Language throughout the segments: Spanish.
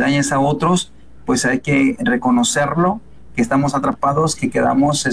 dañes a otros, pues hay que reconocerlo, que estamos atrapados, que quedamos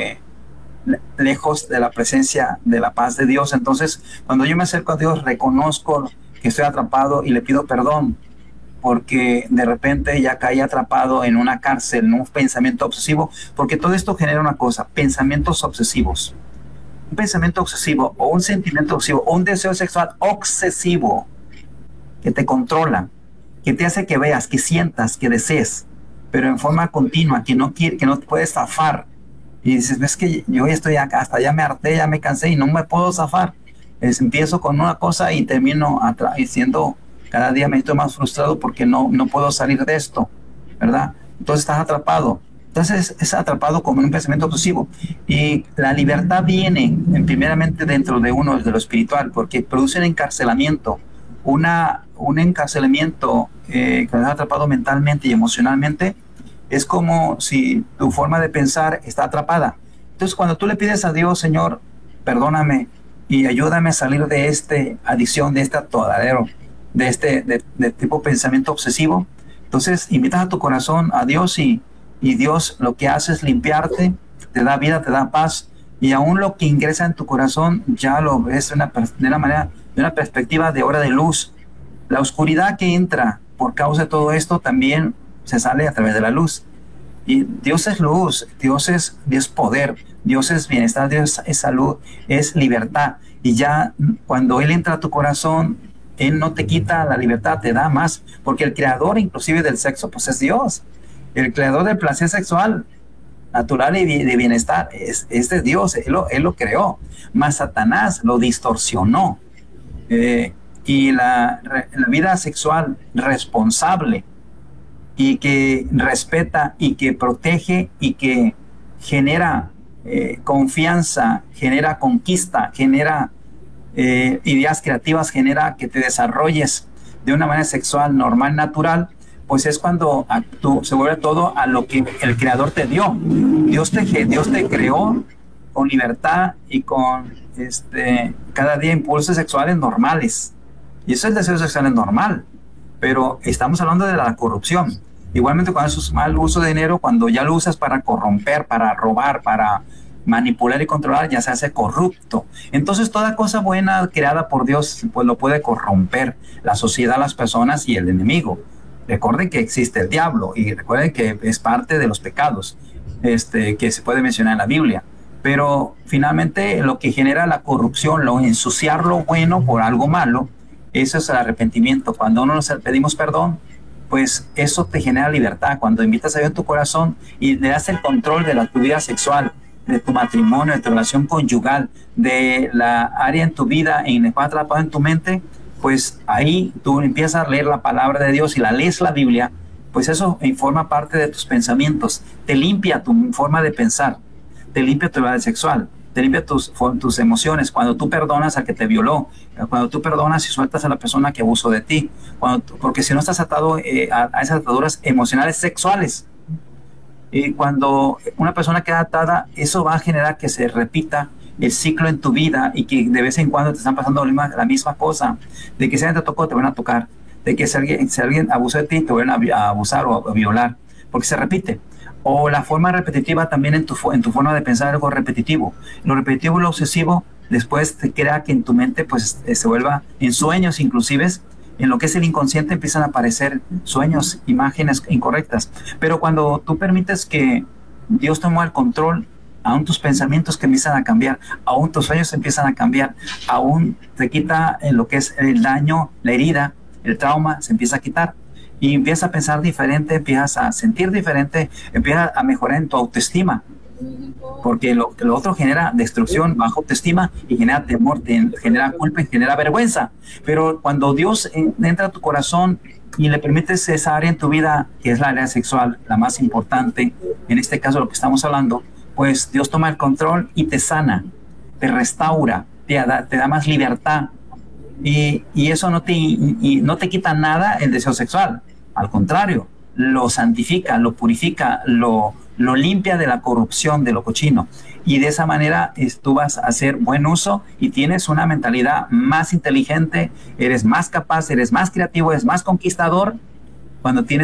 lejos de la presencia de la paz de Dios. Entonces, cuando yo me acerco a Dios, reconozco que estoy atrapado y le pido perdón, porque de repente ya caí atrapado en una cárcel, en un pensamiento obsesivo, porque todo esto genera una cosa, pensamientos obsesivos. Un pensamiento obsesivo o un sentimiento obsesivo o un deseo sexual obsesivo que te controla, que te hace que veas, que sientas, que desees, pero en forma continua, que no te puedes zafar. Y dices, ves que yo ya estoy acá, hasta ya me harté, ya me cansé y no me puedo zafar. Empiezo con una cosa y termino siendo, cada día me estoy más frustrado porque no puedo salir de esto, ¿verdad? Entonces estás atrapado. Entonces es atrapado como en un pensamiento obsesivo. Y la libertad viene primeramente dentro de uno, de lo espiritual, porque produce un encarcelamiento, un encarcelamiento que te ha atrapado mentalmente y emocionalmente. Es como si tu forma de pensar está atrapada. Entonces, cuando tú le pides a Dios, Señor, perdóname y ayúdame a salir de esta adicción, de este atolladero, de tipo pensamiento obsesivo, entonces invitas a tu corazón a Dios y Dios lo que hace es limpiarte, te da vida, te da paz, y aún lo que ingresa en tu corazón ya lo ves de una perspectiva de hora de luz. La oscuridad que entra por causa de todo esto también se sale a través de la luz. Y Dios es luz, Dios es poder, Dios es bienestar, Dios es salud, es libertad. Y ya cuando Él entra a tu corazón, Él no te quita la libertad, te da más, porque el creador inclusive del sexo, pues es Dios. El creador del placer sexual natural y de bienestar es de Dios, Él lo creó. Mas Satanás lo distorsionó. Y la vida sexual responsable y que respeta y que protege y que genera confianza, genera conquista, genera ideas creativas, genera que te desarrolles de una manera sexual normal, natural, pues es cuando se vuelve todo a lo que el creador te dio. Dios te creó con libertad y con cada día impulsos sexuales normales. Y eso es el deseo sexual es normal. Pero estamos hablando de la corrupción. Igualmente cuando es mal uso de dinero, cuando ya lo usas para corromper, para robar, para manipular y controlar, ya se hace corrupto. Entonces toda cosa buena creada por Dios pues lo puede corromper la sociedad, las personas y el enemigo. Recuerden que existe el diablo y recuerden que es parte de los pecados que se puede mencionar en la Biblia. Pero finalmente lo que genera la corrupción, ensuciar lo bueno por algo malo, eso es el arrepentimiento. Cuando uno nos pedimos perdón, pues eso te genera libertad. Cuando invitas a Dios en tu corazón y le das el control de tu vida sexual, de tu matrimonio, de tu relación conyugal, de la área en tu vida en la cual atrapado en tu mente, pues ahí tú empiezas a leer la palabra de Dios y lees la Biblia, pues eso forma parte de tus pensamientos, te limpia tu forma de pensar, te limpia tu vida sexual, te limpia tus emociones. Cuando tú perdonas al que te violó, cuando tú perdonas y sueltas a la persona que abusó de ti, porque si no estás atado a esas ataduras emocionales sexuales. Y cuando una persona queda atada, eso va a generar que se repita el ciclo en tu vida y que de vez en cuando te están pasando la misma cosa, de que si alguien te tocó, te van a tocar, de que si alguien abusó de ti, te van a abusar o a violar, porque se repite. O la forma repetitiva también en tu forma de pensar, algo repetitivo. Lo repetitivo y lo obsesivo después te crea que en tu mente pues se vuelva en sueños inclusive, en lo que es el inconsciente empiezan a aparecer sueños, imágenes incorrectas. Pero cuando tú permites que Dios tome el control, aún tus pensamientos que empiezan a cambiar, aún tus sueños empiezan a cambiar, aún te quita lo que es el daño, la herida, el trauma, se empieza a quitar. Y empiezas a pensar diferente, empiezas a sentir diferente, empiezas a mejorar en tu autoestima. Porque lo otro genera destrucción, baja autoestima y genera temor, genera culpa y genera vergüenza. Pero cuando Dios entra a tu corazón y le permites esa área en tu vida, que es la área sexual, la más importante, en este caso lo que estamos hablando, pues Dios toma el control y te sana, te restaura, te da más libertad. Y eso no te quita nada el deseo sexual. Al contrario, lo santifica, lo purifica, lo limpia de la corrupción, de lo cochino. Y de esa manera tú vas a hacer buen uso y tienes una mentalidad más inteligente, eres más capaz, eres más creativo, eres más conquistador cuando tienes